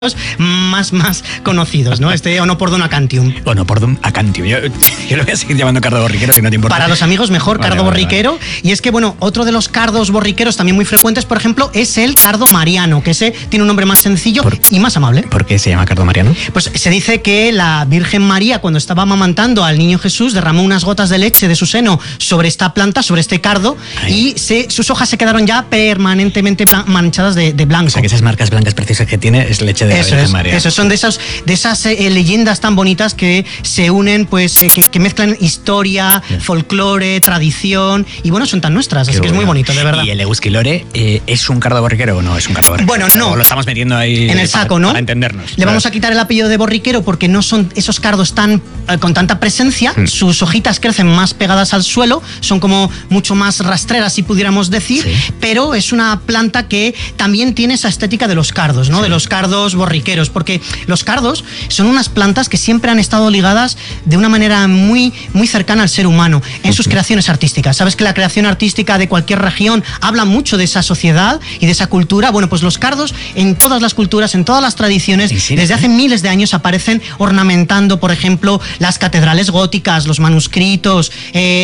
más conocidos, ¿no? Onopordum acantium. Onopordum acantium. Yo lo voy a seguir llamando cardo borriquero si no te importa. Para los amigos mejor, cardo borriquero. Y es que, bueno, otro de los cardos borriqueros también muy frecuentes, por ejemplo, es el cardo mariano, que ese tiene un nombre más sencillo y más amable. ¿Por qué se llama cardo mariano? Pues se dice que la Virgen María, cuando estaba amamantando al niño Jesús, derramó unas gotas de leche de su seno sobre esta planta, sobre este cardo, y sus hojas se quedaron ya permanentemente manchadas de blanco. O sea, que esas marcas blancas preciosas que tiene es leche de la Virgen María. Eso son de esas leyendas tan bonitas que se unen, pues que mezclan historia, folclore, tradición, y bueno, son tan nuestras, así que es muy bonito, de verdad. ¿Y el Egusquilore es un cardo borriquero o no es un cardo borriquero? Bueno, no. O lo estamos metiendo ahí en el saco, ¿no? Para entendernos. Le vamos a quitar el apellido de borriquero porque no son esos cardos con tanta presencia, sus hojitas crecen más pegadas al suelo, son como mucho más rastreras, si pudiéramos decir, pero es una planta que también tiene esa estética de los cardos, ¿no? De los cardos borriqueros, porque los cardos son unas plantas que siempre han estado ligadas de una manera muy cercana al ser humano en sus creaciones artísticas. Sabes que la creación artística de cualquier región habla mucho de esa sociedad y de esa cultura. Bueno, pues los cardos en todas las culturas, en todas las tradiciones, desde hace miles de años aparecen ornamentando, por ejemplo, las catedrales góticas, los manuscritos,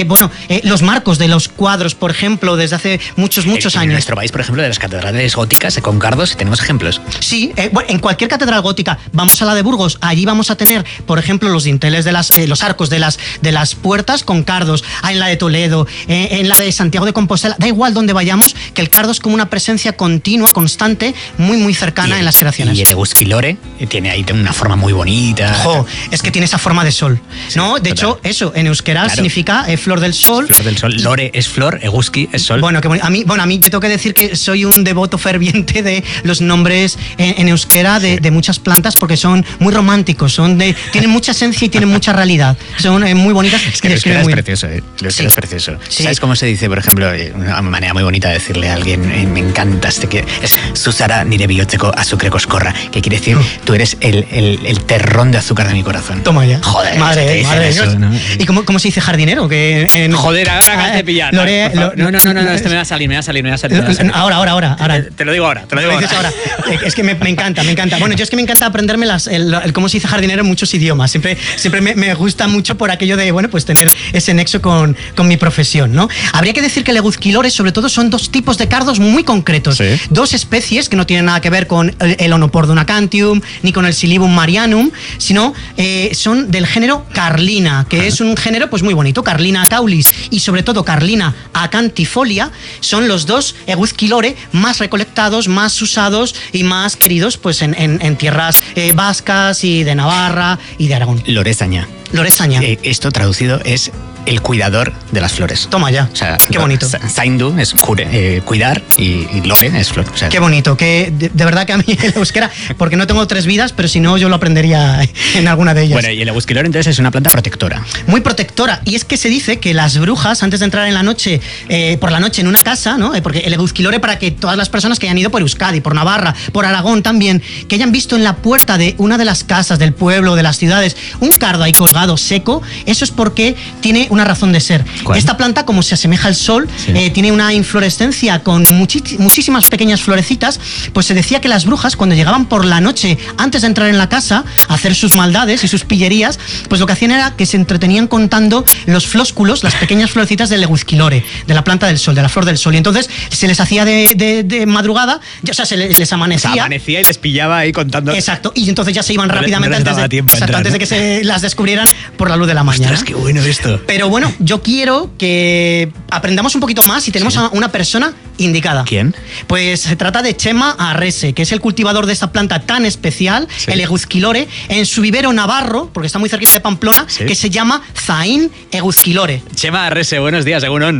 los marcos de los cuadros, por ejemplo, desde hace muchos años. En nuestro país, por ejemplo, de las catedrales góticas con cardos, tenemos ejemplos. Sí, en cualquier catedral gótica. Vamos a la de Burgos, allí vamos a tener, por ejemplo, los dinteles de los arcos de las puertas con cardos. En la de Toledo, en la de Santiago de Compostela, da igual donde vayamos, que el cardo es como una presencia continua, constante, muy cercana en las creaciones. Y el Egusquilore tiene ahí una forma muy bonita. Es que tiene esa forma de sol, ¿no? De hecho, eso en euskera significa flor del sol. Flor del sol. Lore es flor, Egusqui es sol. Bueno, a mí te tengo que decir que soy un devoto ferviente de los nombres en euskera de muchas plantas, porque son muy románticos, tienen mucha esencia y tienen mucha realidad. Son muy bonitas. Es que el euskera es precioso, es precioso. Sí. ¿Sabes cómo se dice, por ejemplo, una manera muy bonita de decirle a alguien, me encantas, es Susara nire bihotzeko azukre koskorra, que quiere decir, tú eres el terrón de azúcar de mi corazón. Toma ya. Joder, madre Dios. ¿No? ¿Y cómo se dice jardinero? Joder, ahora acabas de pillar. No, este me va a salir. Ahora. Te lo digo ahora. Es que me encanta. Bueno, yo es que me encanta aprenderme el cómo se dice jardinero en muchos idiomas. Siempre me gusta mucho por aquello de, pues tener ese nexo con mi profesión, ¿no? Habría que decir que el Egusquilore, sobre todo, son dos tipos de cardos muy concretos. ¿Sí? Dos especies que no tienen nada que ver con el Onopordum acantium ni con el Silybum marianum, sino son del género Carlina, que es un género pues muy bonito. Carlina caulis y sobre todo Carlina acantifolia son los dos Egusquilore más recolectados, más usados y más queridos pues en tierras vascas y de Navarra y de Aragón. Lorezaña. Esto traducido es el cuidador de las flores. Toma ya. O sea, qué bonito. Zaindu es cuidar y lore es flor. O sea, qué bonito. Que de verdad que a mí el euskera, porque no tengo 3 vidas, pero si no yo lo aprendería en alguna de ellas. Bueno, y el Egusquilore entonces es una planta protectora. Muy protectora. Y es que se dice que las brujas, antes de entrar por la noche en una casa, ¿no? Porque el Egusquilore, para que todas las personas que hayan ido por Euskadi, por Navarra, por Aragón también, que hayan visto en la puerta de una de las casas del pueblo, de las ciudades, un cardo ahí colgado seco, eso es porque tiene una razón de ser. ¿Cuál? Esta planta, como se asemeja al sol, tiene una inflorescencia con muchísimas pequeñas florecitas, pues se decía que las brujas, cuando llegaban por la noche, antes de entrar en la casa, a hacer sus maldades y sus pillerías, pues lo que hacían era que se entretenían contando los flósculos, las pequeñas florecitas del Egusquilore, de la planta del sol, de la flor del sol. Y entonces se les hacía de madrugada, o sea, les amanecía. Se amanecía y les pillaba ahí contando. Exacto, y entonces ya se iban rápidamente antes de que se las descubrieran por la luz de la mañana. Ostras, qué bueno esto. Pero bueno, yo quiero que aprendamos un poquito más y tenemos a una persona indicada. ¿Quién? Pues se trata de Chema Arrese, que es el cultivador de esta planta tan especial, el Egusquilore, en su vivero navarro, porque está muy cerquita de Pamplona, que se llama Zain Egusquilore. Chema Arrese, buenos días, egunon.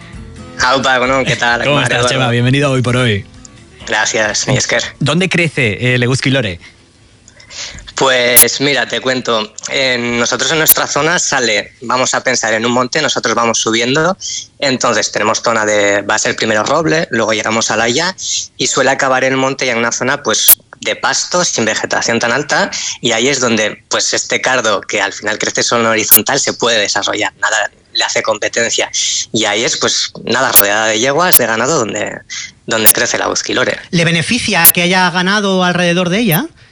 Aupa, egunon, ¿qué tal? ¿Cómo estás, Chema? Bienvenido a Hoy por Hoy. Gracias, Esker. ¿Dónde crece el Egusquilore? Pues mira, te cuento, nosotros en nuestra zona vamos a pensar en un monte, nosotros vamos subiendo, entonces tenemos zona va a ser primero roble, luego llegamos a la haya y suele acabar el monte ya en una zona pues de pastos sin vegetación tan alta, y ahí es donde pues este cardo, que al final crece solo en horizontal, se puede desarrollar, nada le hace competencia, y ahí es pues nada, rodeada de yeguas, de ganado, donde crece la Egusquilore. ¿Le beneficia que haya ganado alrededor de ella?